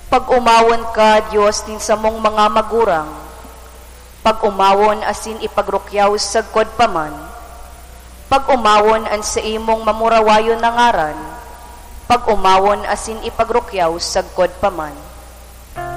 Pag-umawon ka, Diyos, din sa mong mga magurang, pag-umawon asin ipagrukyaw sagkod paman, pag-umawon an sa imong mamurawayon na ngaran, pag-umawon asin ipagrukyaw sagkod paman.